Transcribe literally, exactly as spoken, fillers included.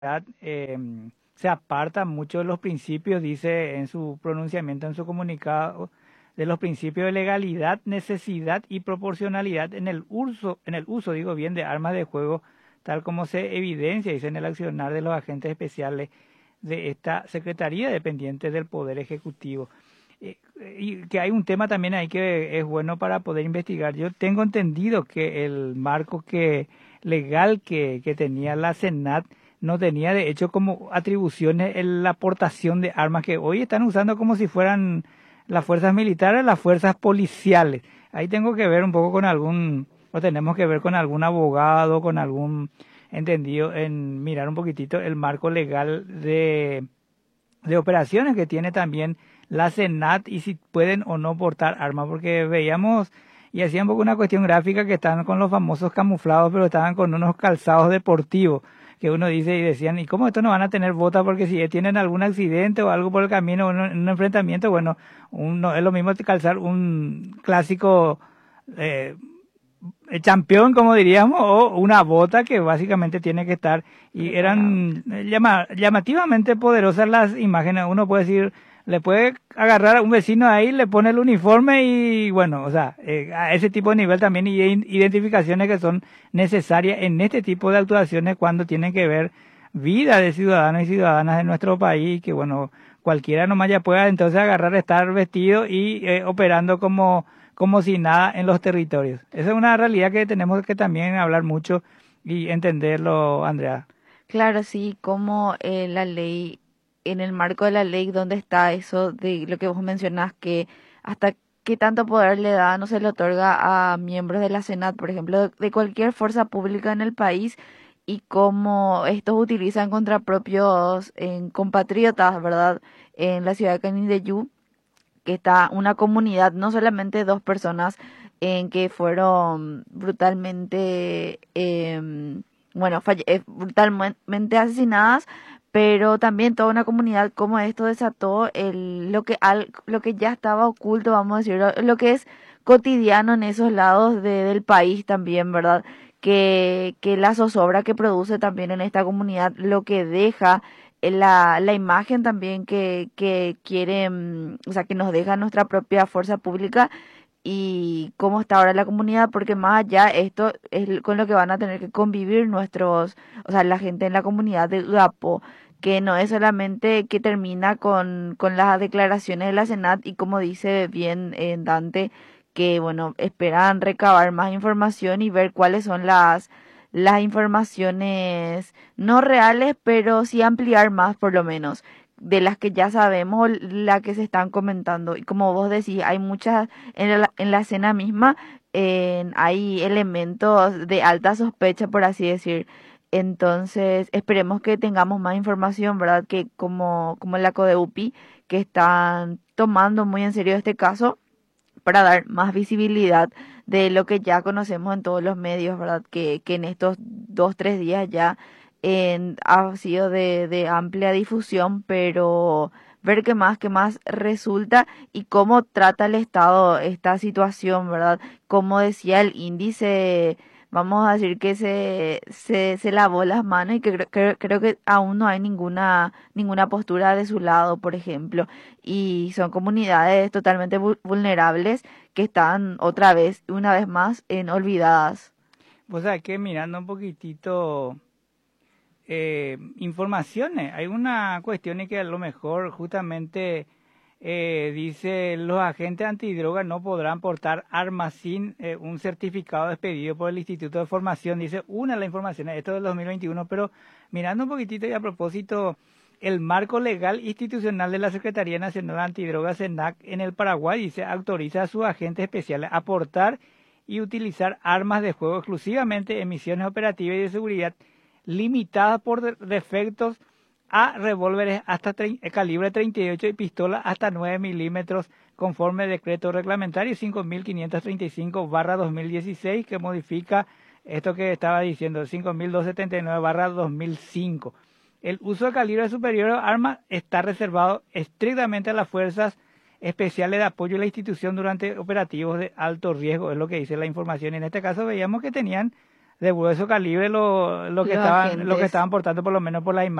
eh, se aparta mucho de los principios, dice en su pronunciamiento, en su comunicado, de los principios de legalidad, necesidad y proporcionalidad en el uso, en el uso, digo bien, de armas de fuego, tal como se evidencia, dice, en el accionar de los agentes especiales de esta Secretaría dependiente del Poder Ejecutivo. Eh, y que hay un tema también ahí que es bueno para poder investigar. Yo tengo entendido que el marco que legal que, que tenía la Senat no tenía de hecho como atribuciones en la aportación de armas que hoy están usando como si fueran las fuerzas militares, las fuerzas policiales. Ahí tengo que ver un poco con algún, o tenemos que ver con algún abogado, con algún entendido en mirar un poquitito el marco legal de, de operaciones que tiene también la Senat y si pueden o no portar armas, porque veíamos y hacían un poco una cuestión gráfica que estaban con los famosos camuflados, pero estaban con unos calzados deportivos, que uno dice y decían, ¿y cómo estos no van a tener botas? Porque si tienen algún accidente o algo por el camino, o en un enfrentamiento, bueno, uno, es lo mismo calzar un clásico eh, el campeón, como diríamos, o una bota que básicamente tiene que estar, y Preparado. eran llama, llamativamente poderosas las imágenes. Uno puede decir, le puede agarrar a un vecino ahí, le pone el uniforme y bueno, o sea, eh, a ese tipo de nivel también, y hay identificaciones que son necesarias en este tipo de actuaciones cuando tienen que ver vida de ciudadanos y ciudadanas de nuestro país, que bueno, cualquiera nomás ya pueda entonces agarrar, estar vestido y eh, operando como como si nada en los territorios. Esa es una realidad que tenemos que también hablar mucho y entenderlo, Andrea. Claro, sí, como eh, la ley, en el marco de la ley, ¿dónde está eso de lo que vos mencionás, que hasta qué tanto poder le da, no se le otorga a miembros de la Senat, por ejemplo, de, de cualquier fuerza pública en el país, y cómo estos utilizan contra propios eh, compatriotas, ¿verdad? En la ciudad de Canindeyú, que está una comunidad, no solamente dos personas en que fueron brutalmente, em, bueno, falle- eh, brutalmente asesinadas, pero también toda una comunidad, como esto desató el, lo que al, lo que ya estaba oculto, vamos a decirlo, lo que es cotidiano en esos lados de- del país también, ¿verdad? Que, que la zozobra que produce también en esta comunidad, lo que deja eh, la, la imagen también que, que quiere, mm, o sea, que nos deja nuestra propia fuerza pública y cómo está ahora la comunidad, porque más allá esto es l- con lo que van a tener que convivir nuestros, o sea, la gente en la comunidad de Udapo, que no es solamente que termina con, con las declaraciones de la Senat y como dice bien eh, Dante, que bueno, esperan recabar más información y ver cuáles son las, las informaciones no reales, pero sí ampliar más por lo menos de las que ya sabemos, la que se están comentando. Y como vos decís, hay muchas en la, en la escena misma, en- hay elementos de alta sospecha, por así decir. Entonces, esperemos que tengamos más información, ¿verdad? Que como, como la CODEUPI, que están tomando muy en serio este caso para dar más visibilidad de lo que ya conocemos en todos los medios, ¿verdad? Que, que en estos dos, tres días ya en- ha sido de, de amplia difusión, pero ver qué más, qué más resulta y cómo trata el Estado esta situación, ¿verdad? Como decía el índice, vamos a decir que se, se, se lavó las manos y que creo, creo creo que aún no hay ninguna, ninguna postura de su lado, por ejemplo, y son comunidades totalmente vul- vulnerables que están otra vez, una vez más, en olvidadas. Pues hay que mirando un poquitito eh, informaciones. Hay una cuestión que a lo mejor justamente eh, dice los agentes antidrogas no podrán portar armas sin eh, un certificado expedido por el Instituto de Formación. Dice una de las informaciones, esto del dos mil veintiuno, pero mirando un poquitito y a propósito, el marco legal institucional de la Secretaría Nacional Antidrogas, SENAC, en el Paraguay, dice, autoriza a sus agentes especiales a portar y utilizar armas de fuego exclusivamente en misiones operativas y de seguridad limitadas por de- defectos a revólveres hasta trein- eh, calibre treinta y ocho y pistolas hasta nueve milímetros conforme decreto reglamentario cinco mil quinientos treinta y cinco barra dos mil dieciséis que modifica esto que estaba diciendo cinco mil doscientos setenta y nueve barra dos mil cinco. El uso de calibre superior de armas está reservado estrictamente a las fuerzas especiales de apoyo a la institución durante operativos de alto riesgo, es lo que dice la información. En este caso veíamos que tenían de grueso calibre lo, lo que Los estaban, lo que agentes. estaban portando, por lo menos por la imagen